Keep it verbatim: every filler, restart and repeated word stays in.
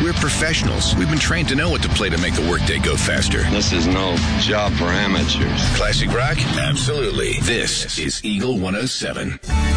We're professionals. We've been trained to know what to play to make the workday go faster. This is no job for amateurs. Classic rock? Absolutely. This is Eagle one oh seven.